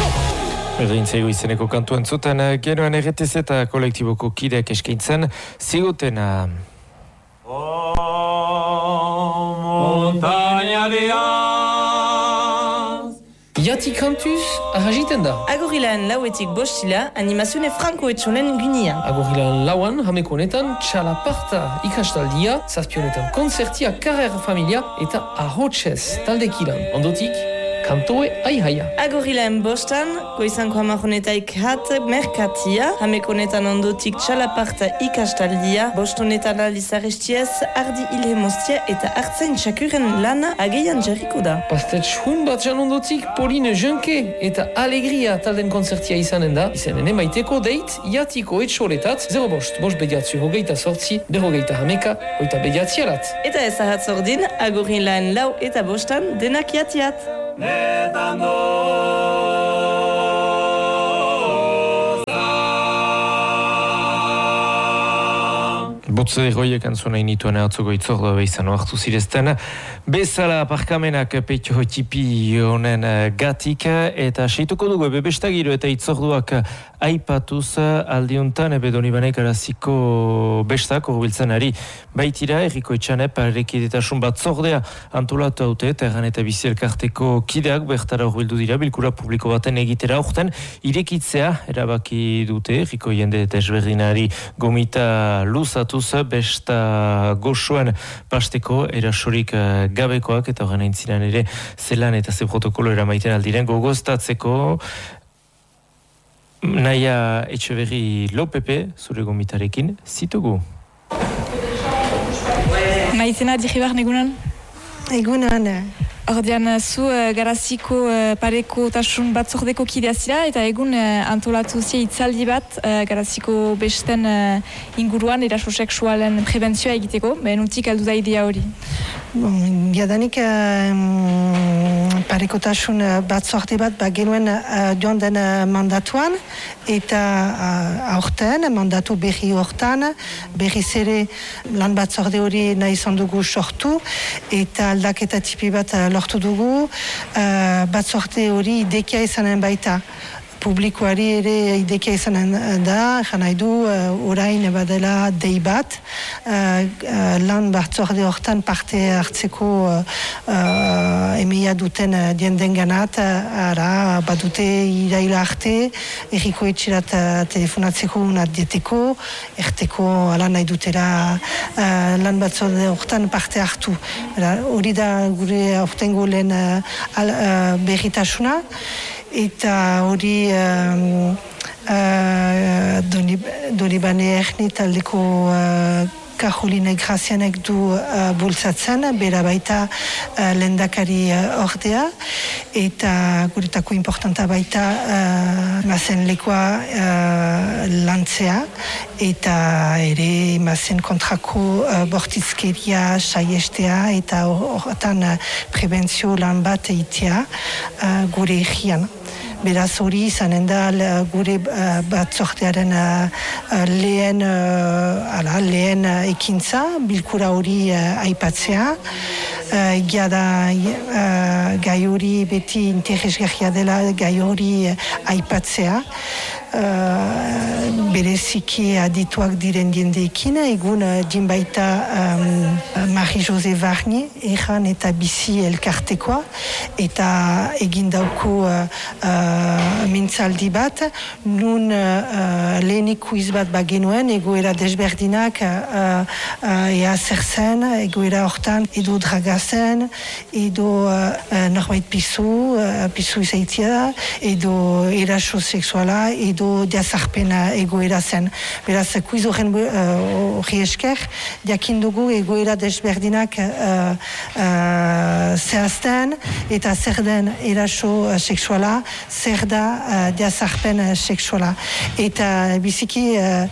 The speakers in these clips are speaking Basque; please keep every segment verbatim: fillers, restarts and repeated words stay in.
Errintzaigu izeneko kantu entzuten, genuen R T Z eta kolektiboko kideak eskaintzen, zigutena. Oh, montaña de az. Iati kantuz, ahagiten da. Agorilan lauetik bostila, animazione franco etxonen gunia. Agorilan lauan, hameko honetan, txalaparta ikastaldia, zazpionetan konzertia, karrer familia eta ahotsez taldekilan. Ondotik, kantoe aihaia. Agorilan bostan, goizanko hamarronetaik hat merkatia, hameko honetan ondotik txalaparta ikastaldia, bostonetan alizarestiez, ardi ilhe mostia eta hartzen txakuren lana ageian jarriko da. Pastetx hun bat jan ondotik, Pauline Junke eta Alegria talden konzertia izanen da, izanen emaiteko deit, iatiko etxoletat, zero bost, bost bediatzi hogeita sortzi, berrogeita hameka, hoita bediatzi alat. Eta ez ahat zordin, Agorilan lau eta bostan denak iatiat. Botze erroiek antzuna inituen atzuko itzordua behizan oartu zirezten. Bezala parkamenak peitio tipi honen gatik eta seituko dugu bebestagiro eta itzorduak aipatuz aldiuntan ebe Donibanek araziko bestak horbiltzen ari baitira erriko etxanep rekidetasun bat zordea antolatu haute eta erran eta bizi elkarteko kideak bertara horbildu dira bilkura publiko baten egitera aurten irekitzea erabaki dute erriko jende eta esberdinari gomita luzatuz besta goxoan pasteko erasorik gabekoak eta horren aintzinan ere zelan eta ze protokolo eramaiten aldiren gogoztatzeko Naia Etxeberri Lopepe zure gomitarekin zitugu. Maizena Diribar egunan? Egunan. Ordean, zu uh, garaziko uh, pareko tasun batzordeko kidea zira eta egun uh, antolatu zia itzaldi bat uh, garaziko besten uh, inguruan eraso sexualen prebentzioa egiteko, behen utik aldu da idea hori. Bon, jadanik uh, pareko tasun batzorde bat ba, genuen uh, joan den uh, mandatuan eta uh, aurten, mandatu berri hortan, berri zere lan batzorde hori nahi izan dugu sortu eta aldaketa tipi bat uh, lortu dugu, uh, batzorde hori idekia izanen baita. Publikoari ere idekia izanen da, jan nahi du, uh, orain badela dei bat, uh, uh, lan batzorde hortan parte hartzeko uh, uh, emeia duten uh, dienden ganat, uh, ara badute iraila arte, erriko etxerat uh, telefonatzeko unat dieteko, erteko ala nahi dutela uh, lan batzorde hortan parte hartu. Hori da gure aurtengo lehen uh, uh, berritasuna, eta hori um, uh, Donibane Erni taldeko uh, Karoline Grazianek du uh, bultzatzen, bera baita uh, lendakari uh, ordea, eta guretako importanta baita uh, mazen lekoa uh, lantzea, eta ere mazen kontrako uh, bortizkeria saiestea, eta horretan uh, prebentzio lan bat eitea uh, gure egian. Beraz hori izanen da gure uh, batzortearen uh, lehen, uh, ala, lehen uh, ekintza, bilkura hori uh, aipatzea. Uh, Egia da uh, gai hori beti interesgarria dela gai hori uh, aipatzea. Uh, bereziki adituak diren diendeekin, egun uh, dinbaita um, Marie-José Varni, erran eta bizi elkartekoa, eta egin dauko uh, uh, mintzaldi bat, nun uh, lehenik kuiz bat bagenuen, egoera desberdinak, uh, uh, ea zer zen, egoera hortan, edo dragazen, edo uh, norbait pisu, uh, pisu izaitia, edo eraso sexuala, edo edo diazarpena egoera zen. Beraz, kuiz horren hori uh, esker, diakin dugu egoera desberdinak uh, uh, zehazten, eta zer den eraso uh, sexuala, zer da uh, diazarpen uh, sexuala. Eta biziki uh,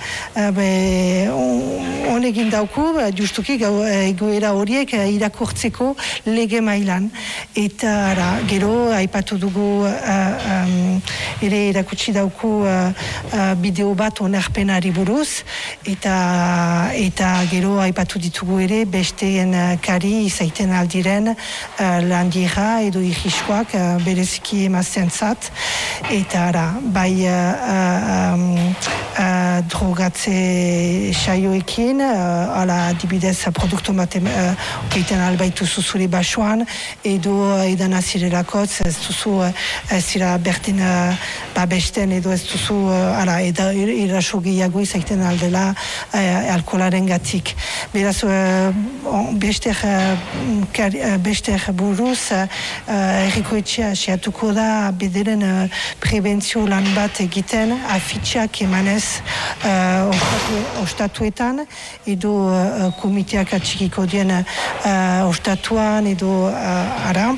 uh, on egin dauku, uh, justuki uh, egoera horiek uh, irakurtzeko lege mailan. Eta ara, gero, aipatu dugu uh, um, ere irakutsi dauku uh, uh, bideo bat onerpenari buruz, eta, eta gero aipatu ditugu ere besteen uh, kari izaiten aldiren uh, landira edo ihiskoak uh, bereziki emazten zat, eta ara, bai uh, um, uh, drogatze saioekin, uh, ala dibidez produktu matem uh, okeiten albaitu zuzure basoan, edo edan azirelakotz, ez duzu ez zira bertin uh, babesten, edo ez duzu uh, ala, eda irraso gehiago izaiten aldela uh, alkoholaren gatik. Beraz, uh, bester, uh, bester buruz, uh, errikoetxea seatuko da bederen uh, prebentzio lan bat egiten afitxak emanez uh, ostatu, ostatuetan, edo uh, komiteak atxikiko dien uh, ostatuan, edo uh, ara,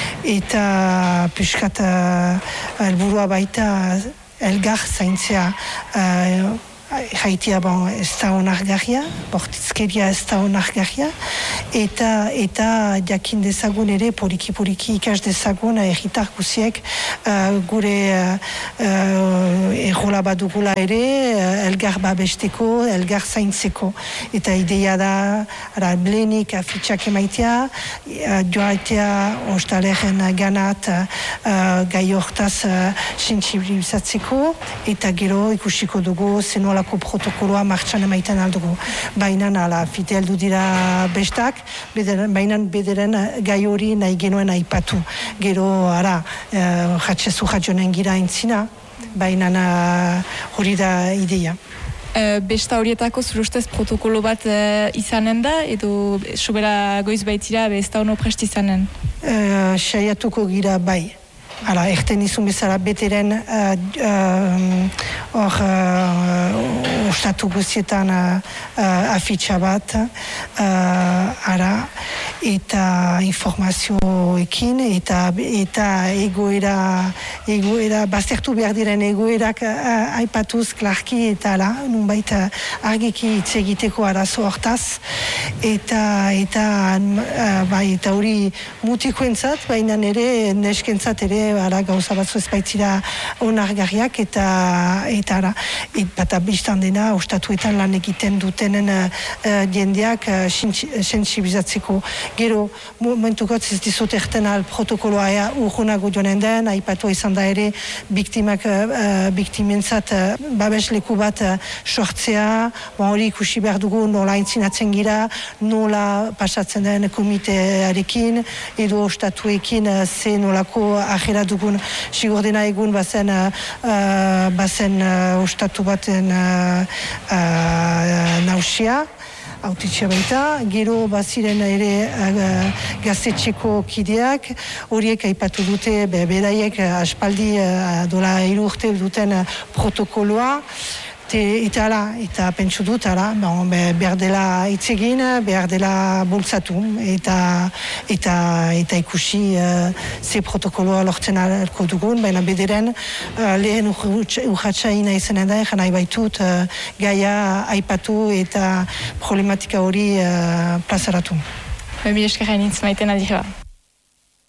eta piskat uh, elburua baita elgar zaintzea uh, jaitia bon, ez da onargarria, bortitzkeria ez da onargarria, eta, eta jakin dezagun ere, poliki-poliki ikas dezagun, erritar guziek uh, gure uh, uh, errola badugula ere, uh, elgar babesteko, elgar zaintzeko. Eta ideia da, ara, blenik afitxak emaitea, uh, joaitea ostaleren ganat uh, gai hortaz uh, sensibilizatzeko, eta gero ikusiko dugu zenola protokoloa martxan emaiten aldugu. Baina ala fite heldu dira bestak, bederen, baina bederen gai hori nahi genuen aipatu. Gero ara, uh, jatxezu jatxonen gira entzina, baina hori da ideia. Uh, besta horietako zure ustez protokolo bat uh, izanen da, edo sobera goiz baitira besta hono prest izanen? Uh, Saiatuko gira bai. Hala, erten izun bezala beteren hor uh, uh, uh, ostatu guztietan uh, uh, afitxa bat, uh, ara, eta informazioekin, eta, eta egoera, egoera, baztertu behar diren egoerak uh, aipatuz klarki, eta ala, nunbait argiki hitz egiteko arazo hortaz, eta, eta, uh, bai, eta hori mutikoentzat, baina ere neskentzat ere ara gauza batzu ez baitzira onargarriak, eta eta ara, et bata biztan dena ostatuetan lan egiten dutenen uh, jendeak uh, sensibilizatzeko. Gero, momentukotz ez dizut erten al protokoloa ea urgunago joanen den, aipatua izan da ere biktimak, uh, biktimentzat uh, babesleku bat uh, sortzea, bon, hori ikusi behar dugu nola intzinatzen gira, nola pasatzen den komitearekin, edo ostatuekin uh, ze nolako ajera dugun sigurdena egun bazen uh, bazen uh, ostatu baten uh, uh, nausia autitxe baita, gero baziren ere uh, gaztetxeko kideak, horiek aipatu dute be, beraiek uh, aspaldi uh, dola hiru urte duten uh, protokoloa. Eta ala, eta pentsu dut, ala, bon, be, behar dela itzegin, behar dela bultzatu, eta, eta, eta ikusi uh, ze protokoloa lortzen alko dugun, baina bederen uh, lehen urratxaina izanen da, egan nahi baitut uh, gaia aipatu eta problematika hori uh, plazaratu. Mila eskerren hitz maiten adira.